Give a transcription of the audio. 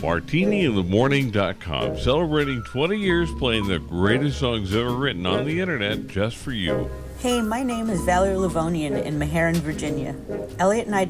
martiniinthemorning.com, celebrating 20 years playing the greatest songs ever written on the internet just for you. Hey, my name is Valerie Livonian in Meherrin, Virginia. Elliot and I